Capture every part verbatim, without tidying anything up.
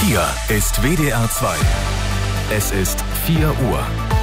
Hier ist W D R zwei. Es ist vier Uhr.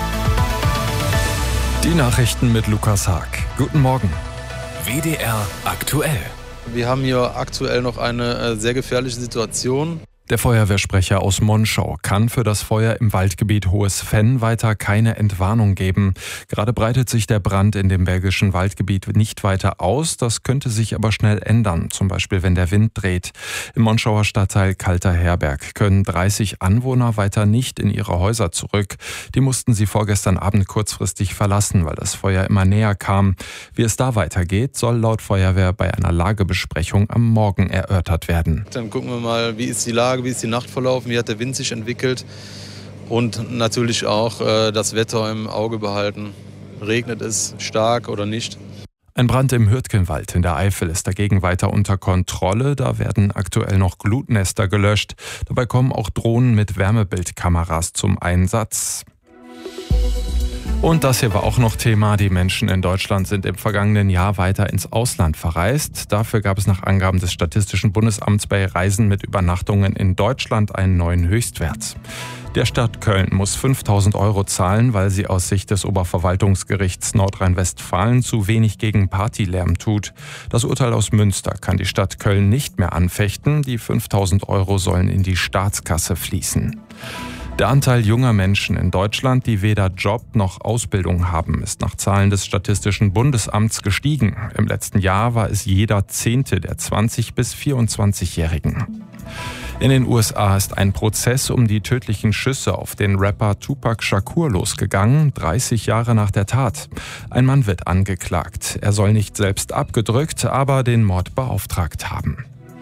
Die Nachrichten mit Lukas Haag. Guten Morgen. W D R aktuell. Wir haben hier aktuell noch eine sehr gefährliche Situation. Der Feuerwehrsprecher aus Monschau kann für das Feuer im Waldgebiet Hohes Venn weiter keine Entwarnung geben. Gerade breitet sich der Brand in dem Bergischen Waldgebiet nicht weiter aus. Das könnte sich aber schnell ändern, zum Beispiel wenn der Wind dreht. Im Monschauer Stadtteil Kalter Herberg können dreißig Anwohner weiter nicht in ihre Häuser zurück. Die mussten sie vorgestern Abend kurzfristig verlassen, weil das Feuer immer näher kam. Wie es da weitergeht, soll laut Feuerwehr bei einer Lagebesprechung am Morgen erörtert werden. Dann gucken wir mal, wie ist die Lage, wie ist die Nacht verlaufen, wie hat der Wind sich entwickelt und natürlich auch äh, das Wetter im Auge behalten. Regnet es stark oder nicht? Ein Brand im Hürtgenwald in der Eifel ist dagegen weiter unter Kontrolle. Da werden aktuell noch Glutnester gelöscht. Dabei kommen auch Drohnen mit Wärmebildkameras zum Einsatz. Und das hier war auch noch Thema. Die Menschen in Deutschland sind im vergangenen Jahr weiter ins Ausland verreist. Dafür gab es nach Angaben des Statistischen Bundesamts bei Reisen mit Übernachtungen in Deutschland einen neuen Höchstwert. Der Stadt Köln muss fünftausend Euro zahlen, weil sie aus Sicht des Oberverwaltungsgerichts Nordrhein-Westfalen zu wenig gegen Partylärm tut. Das Urteil aus Münster kann die Stadt Köln nicht mehr anfechten. Die fünftausend Euro sollen in die Staatskasse fließen. Der Anteil junger Menschen in Deutschland, die weder Job noch Ausbildung haben, ist nach Zahlen des Statistischen Bundesamts gestiegen. Im letzten Jahr war es jeder Zehnte der zwanzig- bis vierundzwanzigjährigen. In den U S A ist ein Prozess um die tödlichen Schüsse auf den Rapper Tupac Shakur losgegangen, dreißig Jahre nach der Tat. Ein Mann wird angeklagt. Er soll nicht selbst abgedrückt, aber den Mord beauftragt haben.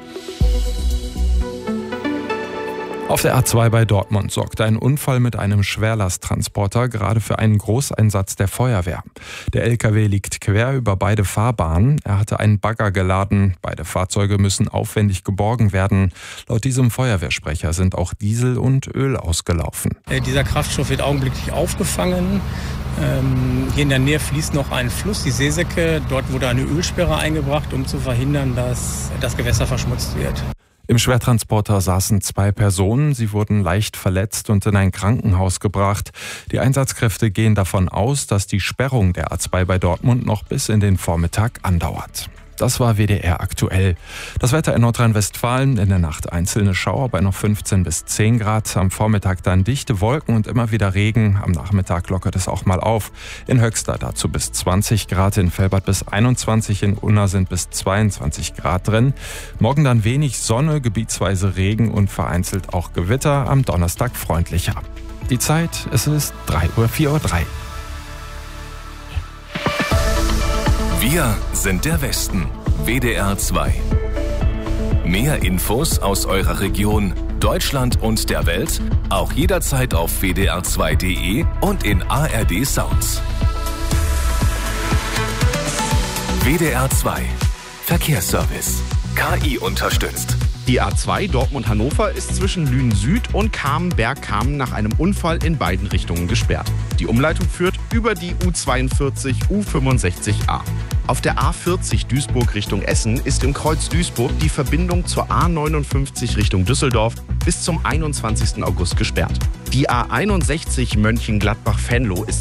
Auf der A zwei bei Dortmund sorgt ein Unfall mit einem Schwerlasttransporter gerade für einen Großeinsatz der Feuerwehr. Der L K W liegt quer über beide Fahrbahnen. Er hatte einen Bagger geladen. Beide Fahrzeuge müssen aufwendig geborgen werden. Laut diesem Feuerwehrsprecher sind auch Diesel und Öl ausgelaufen. Dieser Kraftstoff wird augenblicklich aufgefangen. Ähm, hier in der Nähe fließt noch ein Fluss, die Seesäcke. Dort wurde eine Ölsperre eingebracht, um zu verhindern, dass das Gewässer verschmutzt wird. Im Schwertransporter saßen zwei Personen. Sie wurden leicht verletzt und in ein Krankenhaus gebracht. Die Einsatzkräfte gehen davon aus, dass die Sperrung der A zwei bei Dortmund noch bis in den Vormittag andauert. Das war W D R aktuell. Das Wetter in Nordrhein-Westfalen, in der Nacht einzelne Schauer bei noch fünfzehn bis zehn Grad. Am Vormittag dann dichte Wolken und immer wieder Regen. Am Nachmittag lockert es auch mal auf. In Höxter dazu bis zwanzig Grad, in Velbert bis einundzwanzig, in Unna sind bis zweiundzwanzig Grad drin. Morgen dann wenig Sonne, gebietsweise Regen und vereinzelt auch Gewitter. Am Donnerstag freundlicher. Die Zeit, es ist drei Uhr, vier Uhr drei. Wir sind der Westen. W D R zwei. Mehr Infos aus eurer Region, Deutschland und der Welt auch jederzeit auf w d r zwei punkt d e und in A R D Sounds. W D R zwei. Verkehrsservice. K I unterstützt. Die A zwei Dortmund-Hannover ist zwischen Lünen Süd und Kamen-Bergkamen nach einem Unfall in beiden Richtungen gesperrt. Die Umleitung führt über die U zweiundvierzig U fünfundsechzig A. Auf der A vierzig Duisburg Richtung Essen ist im Kreuz Duisburg die Verbindung zur A neunundfünfzig Richtung Düsseldorf bis zum einundzwanzigsten August gesperrt. Die A einundsechzig Mönchengladbach-Venlo ist